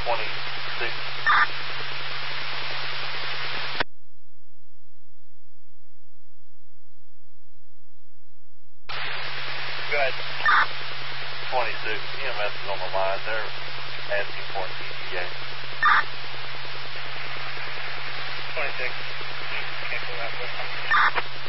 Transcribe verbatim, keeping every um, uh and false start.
twenty-six. Good. twenty-six, E M S is on the line. They're asking for an E T A.